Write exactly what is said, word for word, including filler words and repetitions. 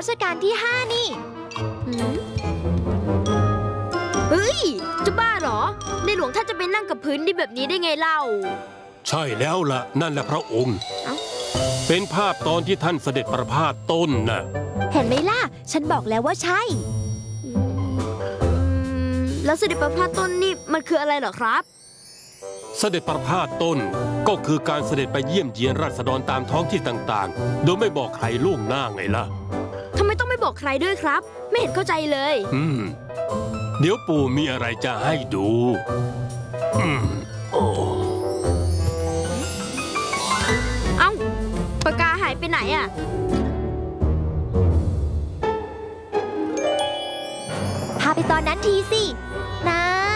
รัชกาลที่ห้านี่เฮ้ยจะบ้าเหรอในหลวงท่านจะไปนั่งกับพื้นดินแบบนี้ได้ไงเล่าใช่แล้วล่ะนั่นแหละพระองค์เป็นภาพตอนที่ท่านเสด็จประพาสต้นน่ะเห็นไหมล่ะฉันบอกแล้วว่าใช่แล้วเสด็จประพาสต้นนี่มันคืออะไรเหรอครับเสด็จประพาสต้นก็คือการเสด็จไปเยี่ยมเยียนราษฎรตามท้องที่ต่างๆโดยไม่บอกใครล่วงหน้าไงล่ะทำไมต้องไม่บอกใครด้วยครับไม่เห็นเข้าใจเลยอืมเดี๋ยวปู่มีอะไรจะให้ดูอืมโอ้เอ้าปากกาหายไปไหนอ่ะพาไปตอนนั้นทีสิ